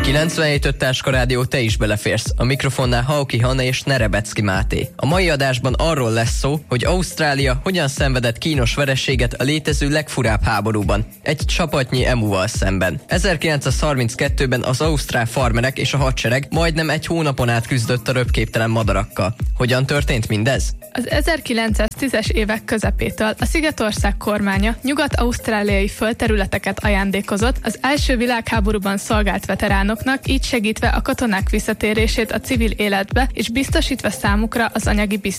97.5 Táska Rádió, te is beleférsz. A mikrofonnál Hauki Hanna és Nerebecki Máté. A mai adásban arról lesz szó, hogy Ausztrália hogyan szenvedett kínos vereséget a létező legfurább háborúban, egy csapatnyi emuval szemben. 1932-ben az ausztrál farmerek és a hadsereg majdnem egy hónapon át küzdött a röpképtelen madarakkal. Hogyan történt mindez? Az 1910-es évek közepétől a Szigetország kormánya nyugat-ausztráliai földterületeket ajándékozott az első világháborúban szolgált veteránoknak, így segítve a katonák visszatérését a civil életbe és biztosítva számukra az anyagi biztonságot.